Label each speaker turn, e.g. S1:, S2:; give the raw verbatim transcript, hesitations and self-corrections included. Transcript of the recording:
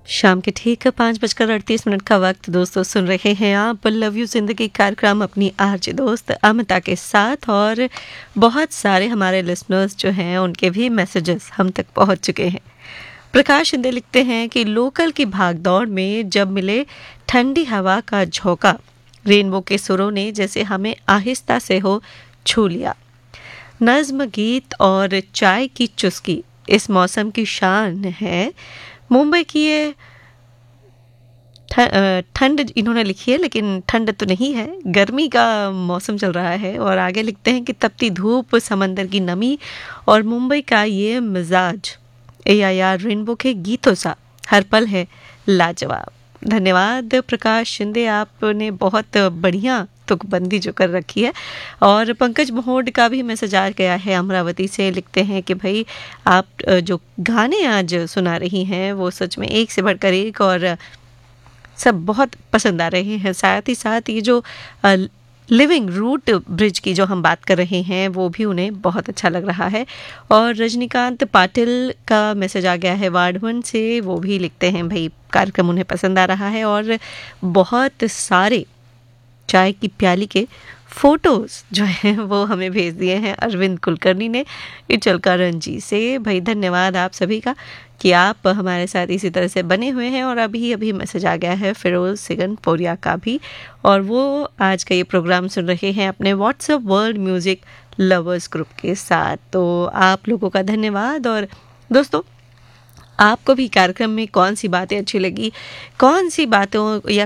S1: शाम के ठीक पाँच बजकर अड़तीस मिनट का वक्त दोस्तों सुन रहे हैं आप लव यू जिंदगी कार्यक्रम अपनी आरजे दोस्त अमिता के साथ। और बहुत सारे हमारे लिसनर्स जो हैं उनके भी मैसेजेस हम तक पहुंच चुके हैं। प्रकाश शिंदे लिखते हैं कि लोकल की भागदौड़ में जब मिले ठंडी हवा का झोंका, रेनबो के सुरों ने जैसे हमें आहिस्ता से हो छू लिया। नज्म गीत और चाय की चुस्की इस मौसम की शान है। मुंबई की ये ठंड इन्होंने लिखी है, लेकिन ठंड तो नहीं है, गर्मी का मौसम चल रहा है। और आगे लिखते हैं कि तपती धूप, समंदर की नमी और मुंबई का ये मिजाज ए आई आर रेनबो के गीतों सा हर पल है लाजवाब। धन्यवाद प्रकाश शिंदे, आपने बहुत बढ़िया तुकबंदी जो कर रखी है। और पंकज मोहोड का भी मैसेज आ गया है अमरावती से। लिखते हैं कि भाई आप जो गाने आज सुना रही हैं वो सच में एक से बढ़कर एक और सब बहुत पसंद आ रहे हैं। साथ ही साथ ये जो लिविंग रूट ब्रिज की जो हम बात कर रहे हैं वो भी उन्हें बहुत अच्छा लग रहा है। और रजनीकांत पाटिल का मैसेज आ गया है वार्ड वन से। वो भी लिखते हैं भाई कार्यक्रम उन्हें पसंद आ रहा है। और बहुत सारे चाय की प्याली के फोटोज़ जो हैं वो हमें भेज दिए हैं अरविंद कुलकर्णी ने इचलका रंजी से। भाई धन्यवाद आप सभी का कि आप हमारे साथ इसी तरह से बने हुए हैं। और अभी अभी मैसेज आ गया है फिरोज सिगन पोरिया का भी, और वो आज का ये प्रोग्राम सुन रहे हैं अपने WhatsApp world music lovers group के साथ। तो आप लोगों का धन्यवाद। और दोस्तों, आपको भी कार्यक्रम में कौन सी बातें अच्छी लगी, कौन सी बातों या